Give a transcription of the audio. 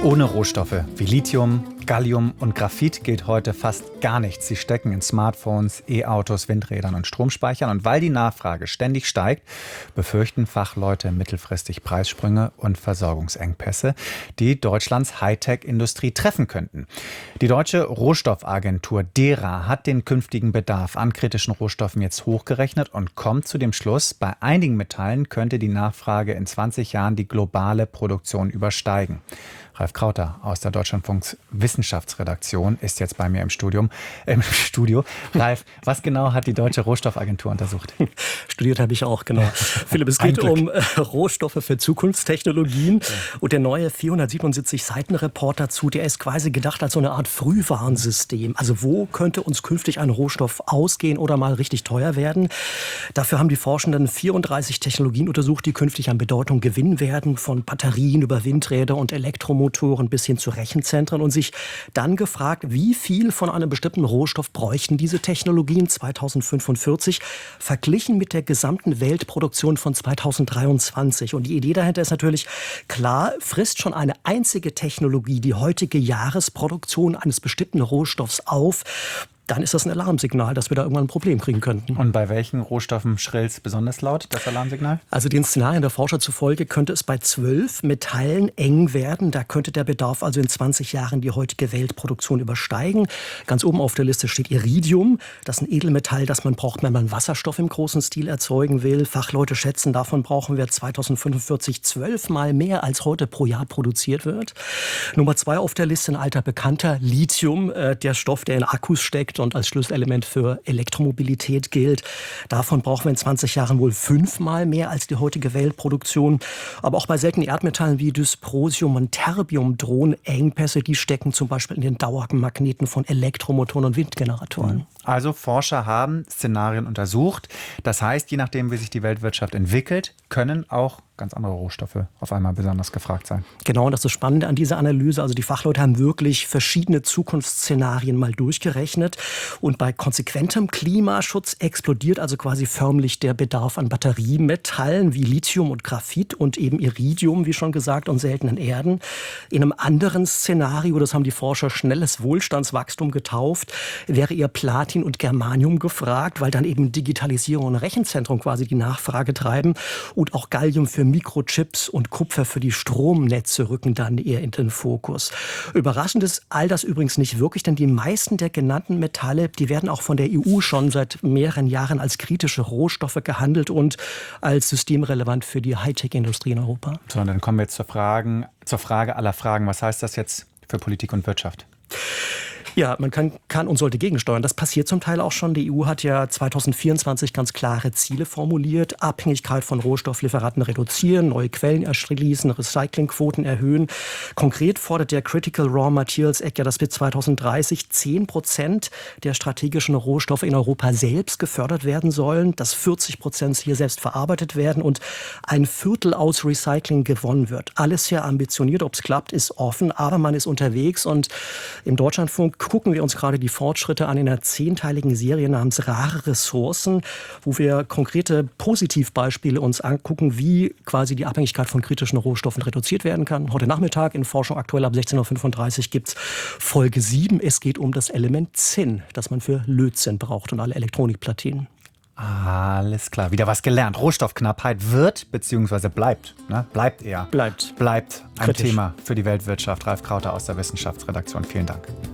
Ohne Rohstoffe wie Lithium, Gallium und Graphit geht heute fast gar nichts. Sie stecken in Smartphones, E-Autos, Windrädern und Stromspeichern. Und weil die Nachfrage ständig steigt, befürchten Fachleute mittelfristig Preissprünge und Versorgungsengpässe, die Deutschlands Hightech-Industrie treffen könnten. Die deutsche Rohstoffagentur DERA hat den künftigen Bedarf an kritischen Rohstoffen jetzt hochgerechnet und kommt zu dem Schluss, bei einigen Metallen könnte die Nachfrage in 20 Jahren die globale Produktion übersteigen. Ralf Krauter aus der Deutschlandfunks Wissenschaftsredaktion ist jetzt bei mir im Studio. Ralf, was genau hat die Deutsche Rohstoffagentur untersucht? Studiert habe ich auch, genau. Philipp, es geht um Rohstoffe für Zukunftstechnologien. Und der neue 477-Seiten-Report dazu, der ist quasi gedacht als so eine Art Frühwarnsystem. Also wo könnte uns künftig ein Rohstoff ausgehen oder mal richtig teuer werden? Dafür haben die Forschenden 34 Technologien untersucht, die künftig an Bedeutung gewinnen werden, von Batterien über Windräder und Elektromotoren bis hin zu Rechenzentren, und sich dann gefragt, wie viel von einem bestimmten Rohstoff bräuchten diese Technologien 2045 verglichen mit der gesamten Weltproduktion von 2023. Und die Idee dahinter ist natürlich klar, frisst schon eine einzige Technologie die heutige Jahresproduktion eines bestimmten Rohstoffs auf, dann ist das ein Alarmsignal, dass wir da irgendwann ein Problem kriegen könnten. Und bei welchen Rohstoffen schrillt es besonders laut, das Alarmsignal? Also den Szenarien der Forscher zufolge könnte es bei 12 Metallen eng werden. Da könnte der Bedarf also in 20 Jahren die heutige Weltproduktion übersteigen. Ganz oben auf der Liste steht Iridium. Das ist ein Edelmetall, das man braucht, wenn man Wasserstoff im großen Stil erzeugen will. Fachleute schätzen, davon brauchen wir 2045 12-mal mehr, als heute pro Jahr produziert wird. Nummer 2 auf der Liste, ein alter Bekannter, Lithium, der Stoff, der in Akkus steckt und als Schlüsselelement für Elektromobilität gilt. Davon brauchen wir in 20 Jahren wohl 5-mal mehr als die heutige Weltproduktion. Aber auch bei seltenen Erdmetallen wie Dysprosium und Terbium drohen Engpässe. Die stecken zum Beispiel in den Dauermagneten von Elektromotoren und Windgeneratoren. Also Forscher haben Szenarien untersucht. Das heißt, je nachdem, wie sich die Weltwirtschaft entwickelt, können auch ganz andere Rohstoffe auf einmal besonders gefragt sein. Genau, und das ist das Spannende an dieser Analyse. Also die Fachleute haben wirklich verschiedene Zukunftsszenarien mal durchgerechnet. Und bei konsequentem Klimaschutz explodiert also quasi förmlich der Bedarf an Batteriemetallen wie Lithium und Graphit und eben Iridium, wie schon gesagt, und seltenen Erden. In einem anderen Szenario, das haben die Forscher schnelles Wohlstandswachstum getauft, wäre eher Platin und Germanium gefragt, weil dann eben Digitalisierung und Rechenzentrum quasi die Nachfrage treiben. Und auch Gallium für Mikrochips und Kupfer für die Stromnetze rücken dann eher in den Fokus. Überraschend ist all das übrigens nicht wirklich, denn die meisten der genannten Metalle, die werden auch von der EU schon seit mehreren Jahren als kritische Rohstoffe gehandelt und als systemrelevant für die Hightech-Industrie in Europa. So, dann kommen wir jetzt zur Frage aller Fragen. Was heißt das jetzt für Politik und Wirtschaft? Ja, man kann und sollte gegensteuern. Das passiert zum Teil auch schon. Die EU hat ja 2024 ganz klare Ziele formuliert. Abhängigkeit von Rohstofflieferanten reduzieren, neue Quellen erschließen, Recyclingquoten erhöhen. Konkret fordert der Critical Raw Materials Act ja, dass bis 2030 10% der strategischen Rohstoffe in Europa selbst gefördert werden sollen, dass 40% hier selbst verarbeitet werden und ein Viertel aus Recycling gewonnen wird. Alles sehr ambitioniert. Ob es klappt, ist offen, aber man ist unterwegs, und im Deutschlandfunk gucken wir uns gerade die Fortschritte an in einer 10-teiligen Serie namens Rare Ressourcen, wo wir konkrete Positivbeispiele uns angucken, wie quasi die Abhängigkeit von kritischen Rohstoffen reduziert werden kann. Heute Nachmittag in Forschung aktuell ab 16.35 Uhr gibt es Folge 7. Es geht um das Element Zinn, das man für Lötzinn braucht und alle Elektronikplatinen. Alles klar, wieder was gelernt. Rohstoffknappheit wird bzw. bleibt ein Kritisch. Thema für die Weltwirtschaft. Ralf Krauter aus der Wissenschaftsredaktion. Vielen Dank.